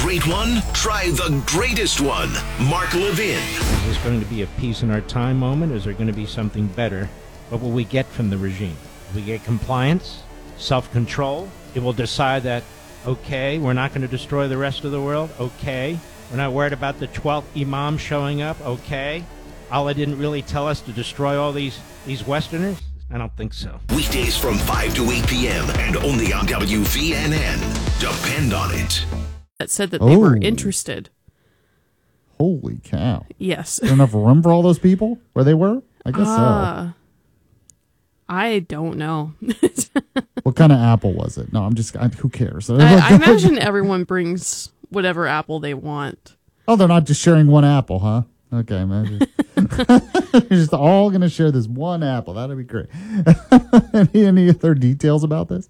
great one? Try the greatest one. Mark Levin. Is this going to be a peace in our time moment, or is there going to be something better? What will we get from the regime? We get compliance, self-control. It will decide that, okay, we're not going to destroy the rest of the world. Okay. We're not worried about the 12th imam showing up. Okay. Allah didn't really tell us to destroy all these Westerners? I don't think so. Weekdays from 5 to 8 p.m. and only on WVNN. Depend on it. That said that they were interested. Holy cow. Yes. Is there enough room for all those people where they were? I guess so. I don't know. What kind of apple was it? No, who cares? I imagine everyone brings whatever apple they want. Oh, they're not just sharing one apple, huh? Okay, imagine. You're just all going to share this one apple. That'd be great. Any other details about this?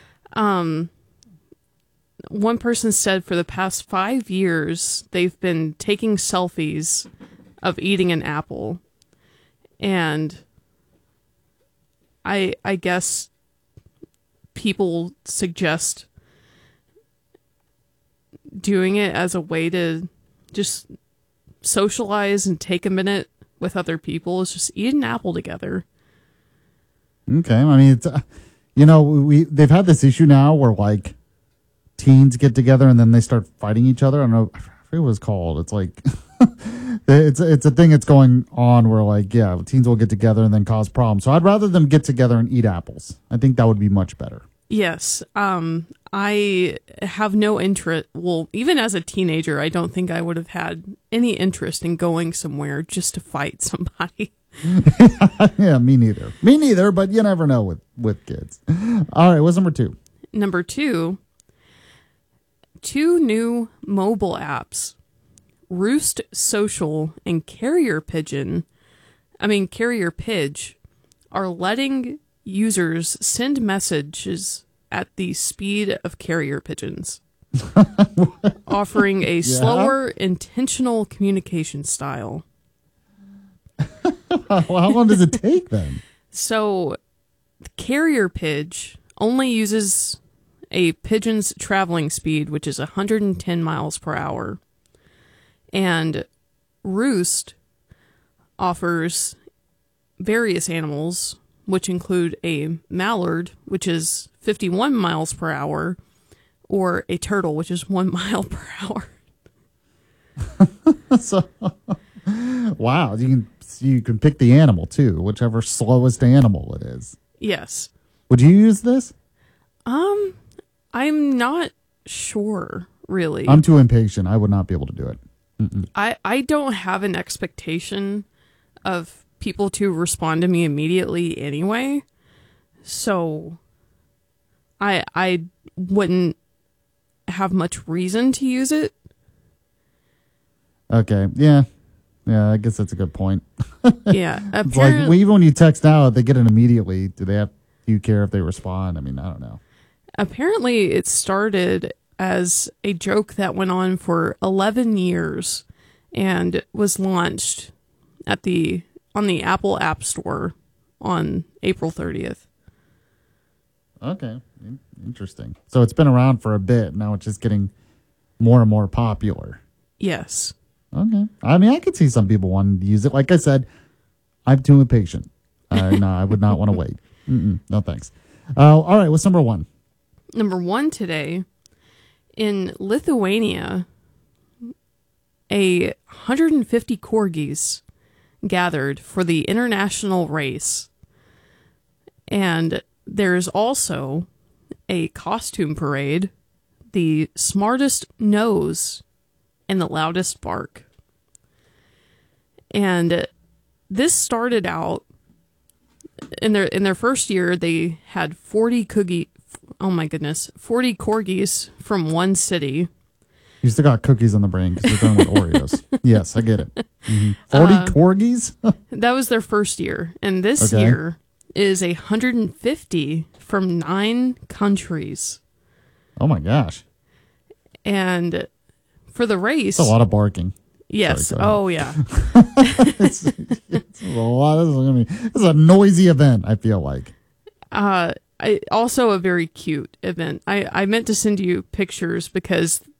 One person said for the past 5 years, they've been taking selfies of eating an apple. And I guess people suggest doing it as a way to just socialize and take a minute with other people. Is just eat an apple together. Okay, I mean, it's they've had this issue now where like teens get together and then they start fighting each other. I don't know, I forget what it's called. It's like it's a thing that's going on where like teens will get together and then cause problems. So I'd rather them get together and eat apples. I think that would be much better. Yes. I have no interest. Well, even as a teenager, I don't think I would have had any interest in going somewhere just to fight somebody. Yeah, me neither. Me neither, but you never know with kids. All right, what's number 2? Number 2, 2 new mobile apps, Roost Social and Carrier Pigeon, are letting users send messages at the speed of carrier pigeons, offering a slower, intentional communication style. Well, how long does it take then? So, the carrier pigeon only uses a pigeon's traveling speed, which is 110 miles per hour. And Roost offers various animals, which include a mallard, which is 51 miles per hour, or a turtle, which is 1 mile per hour. So, wow, you can pick the animal too, whichever slowest animal it is. Yes. Would you use this? I'm not sure, really. I'm too impatient. I would not be able to do it. Mm-mm. I don't have an expectation of people to respond to me immediately anyway. So I wouldn't have much reason to use it. Okay. Yeah, I guess that's a good point. Yeah. It's like even when you text out, they get it immediately. Do you care if they respond? I mean, I don't know. Apparently it started as a joke that went on for 11 years and was launched on the Apple App Store on April 30th. Okay. Interesting. So it's been around for a bit. Now it's just getting more and more popular. Yes. Okay. I mean, I could see some people wanting to use it. Like I said, I'm too impatient. No, I would not want to wait. No, thanks. All right. What's number 1? Number 1 today, in Lithuania, 150 corgis gathered for the international race. And there's also a costume parade, the smartest nose and the loudest bark. And this started out in their first year. They had 40 corgis from one city. You still got cookies on the brain because we're done with Oreos. Yes, I get it. 40 corgis? That was their first year. And this year is 150 from 9 countries. Oh my gosh. And for the race... It's a lot of barking. Yes. Sorry, yeah. it's a lot. This is a noisy event, I feel like. Also a very cute event. I meant to send you pictures because